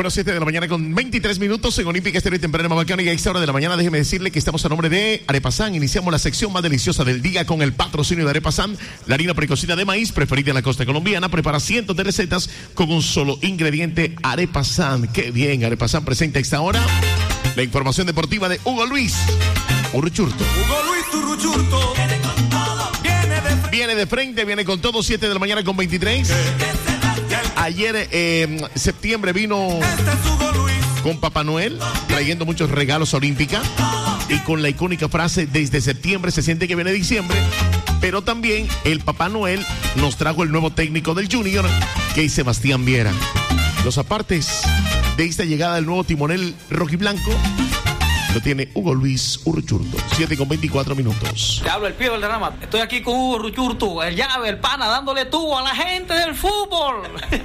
Bueno, 7 de la mañana con 23 minutos en Olímpica Estéreo y Temprano Mabacano. Y a esta hora de la mañana déjeme decirle que estamos a nombre de Arepasán. Iniciamos la sección más deliciosa del día con el patrocinio de Arepasán, la harina precocida de maíz preferida en la costa colombiana. Prepara cientos de recetas con un solo ingrediente, Arepasán. Qué bien, Arepasán presenta a esta hora la información deportiva de Hugo Luis Uruchurto. Hugo Luis Uruchurto viene de frente, viene con todo. 7 de la mañana con 23. Ayer, septiembre, vino con Papá Noel, trayendo muchos regalos a Olímpica y con la icónica frase: desde septiembre se siente que viene diciembre. Pero también el Papá Noel nos trajo el nuevo técnico del Junior, que es Sebastián Viera. Los apartes de esta llegada del nuevo timonel rojiblanco lo tiene Hugo Luis Uruchurto. 7 con 24 minutos. Te hablo el Pío Valderrama. Estoy aquí con Hugo Uruchurto, el llave, el pana, dándole tubo a la gente del fútbol.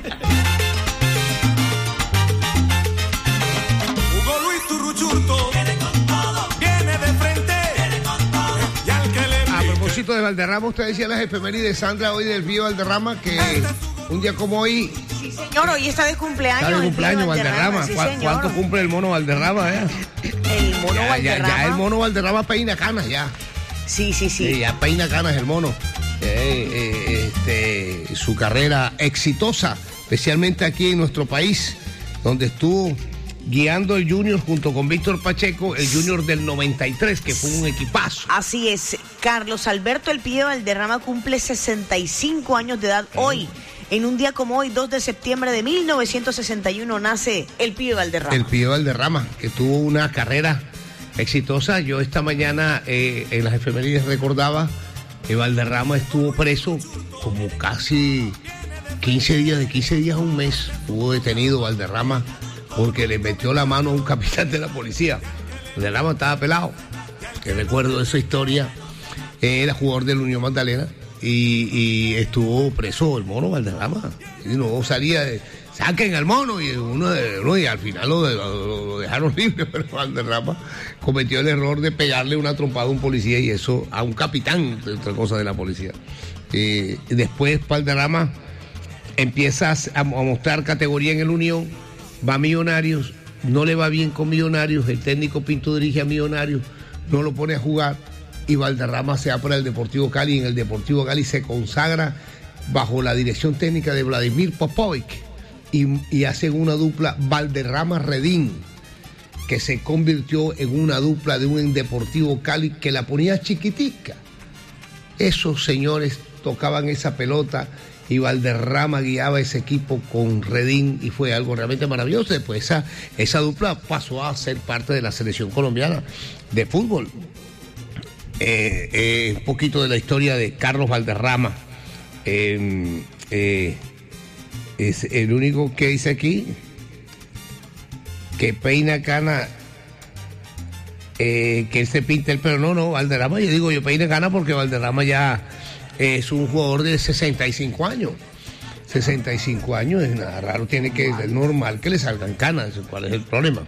Hugo Luis Uruchurto viene de frente. Y al que le a propósito de Valderrama, usted decía las efemérides, Sandra, hoy del Pío Valderrama, que un día como hoy... Sí, señor, hoy está de cumpleaños. Está de cumpleaños Valderrama. Sí, ¿Cuánto cumple el mono Valderrama? El mono Valderrama. Ya el mono Valderrama peina canas, ya. Sí. Ya peina canas el mono. Su carrera exitosa, especialmente aquí en nuestro país, donde estuvo guiando el Junior junto con Víctor Pacheco, el Junior del 93, que fue un equipazo. Así es. Carlos Alberto El Pío Valderrama cumple 65 años de edad hoy. En un día como hoy, 2 de septiembre de 1961, nace El Pío Valderrama. El Pío Valderrama, que tuvo una carrera exitosa. Yo esta mañana en las efemérides recordaba que Valderrama estuvo preso como casi 15 días a un mes. Estuvo detenido Valderrama porque le metió la mano a un capitán de la policía. Valderrama estaba pelado, que recuerdo esa historia. Era jugador del Unión Magdalena. Y estuvo preso el mono Valderrama. Y no salía de... Saquen al mono. Y al final lo dejaron libre. Pero Valderrama cometió el error de pegarle una trompada a un policía, y eso a un capitán, otra cosa, de la policía. Y después Valderrama empieza a mostrar categoría en el Unión. Va a Millonarios. No le va bien con Millonarios. El técnico Pinto dirige a Millonarios. No lo pone a jugar. Y Valderrama se va para el Deportivo Cali, y en el Deportivo Cali se consagra bajo la dirección técnica de Vladimir Popovic, y hacen una dupla Valderrama-Redín, que se convirtió en una dupla de un Deportivo Cali que la ponía chiquitica. Esos señores tocaban esa pelota y Valderrama guiaba ese equipo con Redín, y fue algo realmente maravilloso. Después esa dupla pasó a ser parte de la selección colombiana de fútbol. Un poquito de la historia de Carlos Valderrama. Es el único que dice aquí que peina cana, que él se pinta el pelo. No, Valderrama, yo peina cana porque Valderrama ya es un jugador de 65 años. 65 años es nada raro, es normal que le salgan canas. ¿Cuál es el problema?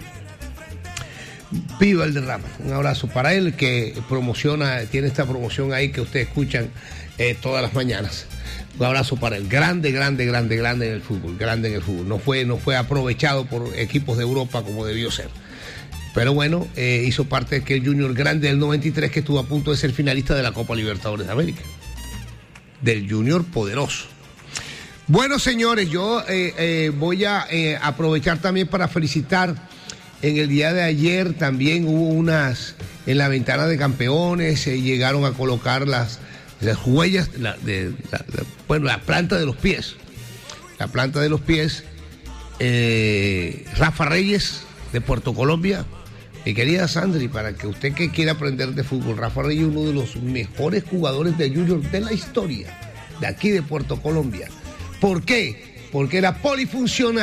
Pío Valderrama, un abrazo para él, que tiene esta promoción ahí que ustedes escuchan todas las mañanas. Un abrazo para él, grande en el fútbol, no fue aprovechado por equipos de Europa como debió ser. Pero bueno, hizo parte de aquel Junior grande del 93 que estuvo a punto de ser finalista de la Copa Libertadores de América, del Junior poderoso. Bueno, señores, yo voy a aprovechar también para felicitar. En el día de ayer también hubo en la ventana de campeones, llegaron a colocar las huellas, la planta de los pies. La planta de los pies, Rafa Reyes, de Puerto Colombia. Mi querida Sandri, para que usted que quiera aprender de fútbol, Rafa Reyes es uno de los mejores jugadores de Junior de la historia, de aquí de Puerto Colombia. ¿Por qué? Porque era polifuncional.